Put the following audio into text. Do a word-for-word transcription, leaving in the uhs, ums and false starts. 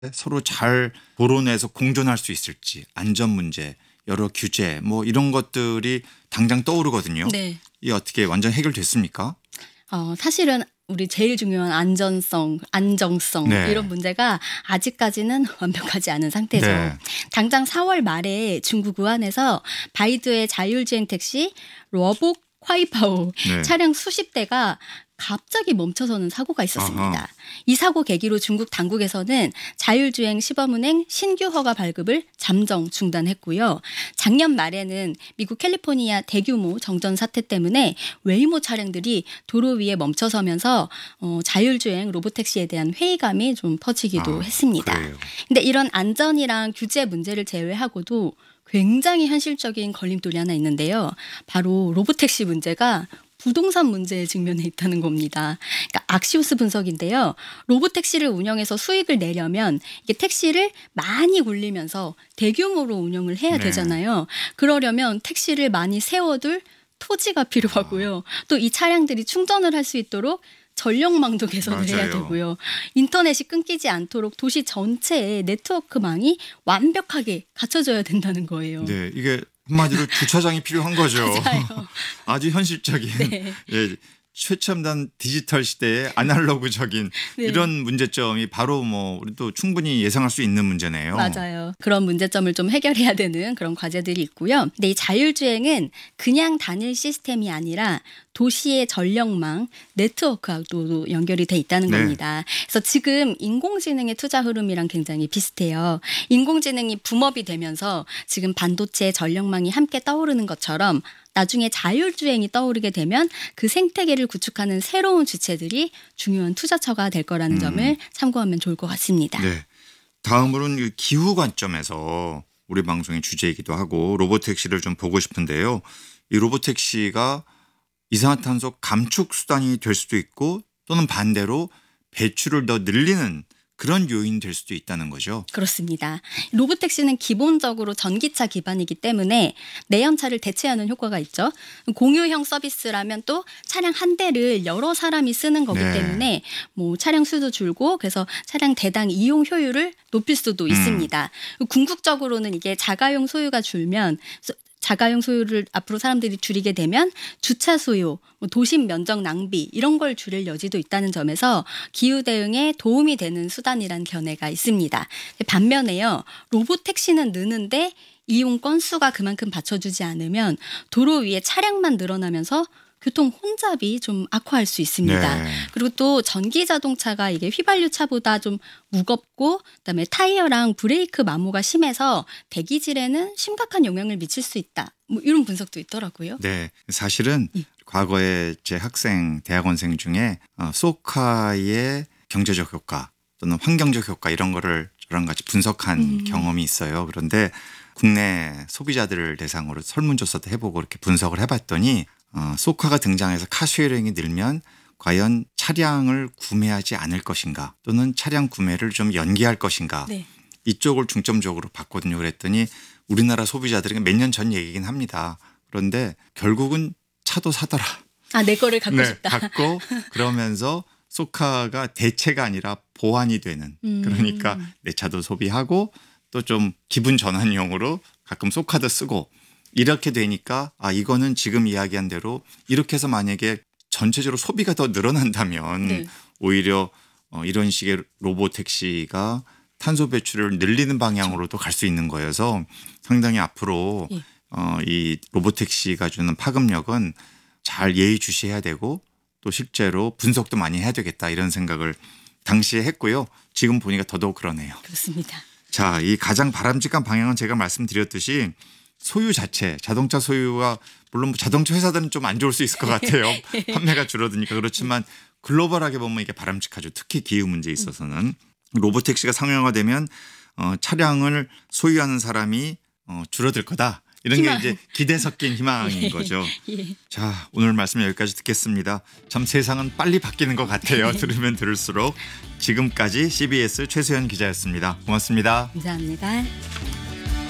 서로 잘 토론해서 공존할 수 있을지, 안전 문제, 여러 규제 뭐 이런 것들이 당장 떠오르거든요. 네. 이 어떻게 완전 해결됐습니까? 어, 사실은 우리 제일 중요한 안전성, 안정성 네. 이런 문제가 아직까지는 완벽하지 않은 상태죠. 네. 당장 사월 말에 중국 우한에서 바이두의 자율주행 택시 러복 콰이파오 네. 차량 수십 대가 갑자기 멈춰서는 사고가 있었습니다. 아하. 이 사고 계기로 중국 당국에서는 자율주행 시범운행 신규 허가 발급을 잠정 중단했고요. 작년 말에는 미국 캘리포니아 대규모 정전 사태 때문에 웨이모 차량들이 도로 위에 멈춰서면서 어, 자율주행 로보택시에 대한 회의감이 좀 퍼지기도 아, 했습니다. 그래요. 근데 이런 안전이랑 규제 문제를 제외하고도 굉장히 현실적인 걸림돌이 하나 있는데요. 바로 로보택시 문제가 부동산 문제에 직면해 있다는 겁니다. 그러니까 악시오스 분석인데요. 로보택시를 운영해서 수익을 내려면 이게 택시를 많이 굴리면서 대규모로 운영을 해야 네. 되잖아요. 그러려면 택시를 많이 세워둘 토지가 필요하고요. 또 이 차량들이 충전을 할 수 있도록 전력망도 개선을 해야 맞아요. 되고요. 인터넷이 끊기지 않도록 도시 전체의 네트워크망이 완벽하게 갖춰져야 된다는 거예요. 네, 이게 한마디로 주차장이 필요한 거죠. 맞아요. 아주 현실적인 네. 예, 최첨단 디지털 시대의 아날로그적인 네. 이런 문제점이 바로 뭐 우리도 충분히 예상할 수 있는 문제네요. 맞아요. 그런 문제점을 좀 해결해야 되는 그런 과제들이 있고요. 근데 이 자율주행은 그냥 다닐 시스템이 아니라 도시의 전력망, 네트워크하고도 연결이 돼 있다는 네. 겁니다. 그래서 지금 인공지능의 투자 흐름이랑 굉장히 비슷해요. 인공지능이 붐업이 되면서 지금 반도체 전력망이 함께 떠오르는 것처럼 나중에 자율주행이 떠오르게 되면 그 생태계를 구축하는 새로운 주체들이 중요한 투자처가 될 거라는 음. 점을 참고하면 좋을 것 같습니다. 네. 다음으로는 이 기후 관점에서 우리 방송의 주제이기도 하고 로보택시를 좀 보고 싶은데요. 이 로보택시가 이산화탄소 감축 수단이 될 수도 있고 또는 반대로 배출을 더 늘리는 그런 요인이 될 수도 있다는 거죠. 그렇습니다. 로보택시는 기본적으로 전기차 기반이기 때문에 내연차를 대체하는 효과가 있죠. 공유형 서비스라면 또 차량 한 대를 여러 사람이 쓰는 거기 네. 때문에 뭐 차량 수도 줄고 그래서 차량 대당 이용 효율을 높일 수도 음. 있습니다. 궁극적으로는 이게 자가용 소유가 줄면 자가용 소유를 앞으로 사람들이 줄이게 되면 주차 소요, 뭐 도심 면적 낭비 이런 걸 줄일 여지도 있다는 점에서 기후 대응에 도움이 되는 수단이란 견해가 있습니다. 반면에요. 로보택시는 느는데 이용 건수가 그만큼 받쳐주지 않으면 도로 위에 차량만 늘어나면서 교통 혼잡이 좀 악화할 수 있습니다. 네. 그리고 또 전기 자동차가 이게 휘발유 차보다 좀 무겁고 그다음에 타이어랑 브레이크 마모가 심해서 대기질에는 심각한 영향을 미칠 수 있다. 뭐 이런 분석도 있더라고요. 네, 사실은 예. 과거에 제 학생, 대학원생 중에 어, 소카의 경제적 효과 또는 환경적 효과 이런 거를 저랑 같이 분석한 음. 경험이 있어요. 그런데 국내 소비자들을 대상으로 설문조사도 해보고 이렇게 분석을 해봤더니 어, 소카가 등장해서 카쉐어링이 늘면 과연 차량을 구매하지 않을 것인가 또는 차량 구매를 좀 연기할 것인가 네. 이쪽을 중점적으로 봤거든요. 그랬더니 우리나라 소비자들은 몇 년 전 얘기긴 합니다. 그런데 결국은 차도 사더라. 아, 내 거를 갖고 네, 싶다. 갖고 그러면서 소카가 대체가 아니라 보완이 되는 음. 그러니까 내 차도 소비하고 또 좀 기분 전환용으로 가끔 소카도 쓰고 이렇게 되니까 아 이거는 지금 이야기한 대로 이렇게 해서 만약에 전체적으로 소비가 더 늘어난다면 네. 오히려 어, 이런 식의 로보택시가 탄소 배출을 늘리는 방향으로도 갈 수 있는 거여서 상당히 앞으로 예. 어, 이 로보택시가 주는 파급력은 잘 예의주시해야 되고 또 실제로 분석도 많이 해야 되겠다 이런 생각을 당시에 했고요. 지금 보니까 더더욱 그러네요. 그렇습니다. 자, 이 가장 바람직한 방향은 제가 말씀드렸듯이 소유 자체, 자동차 소유가 물론 뭐 자동차 회사들은 좀 안 좋을 수 있을 것 같아요. 판매가 줄어드니까 그렇지만 글로벌하게 보면 이게 바람직하죠. 특히 기후 문제에 있어서는. 로보택시가 상용화되면 어, 차량을 소유하는 사람이 어, 줄어들 거다. 이런 희망. 게 이제 기대 섞인 희망인 예. 거죠. 예. 자, 오늘 말씀 여기까지 듣겠습니다. 참 세상은 빨리 바뀌는 것 같아요. 들으면 들을수록. 지금까지 씨비에스 최소연 기자였습니다. 고맙습니다. 감사합니다.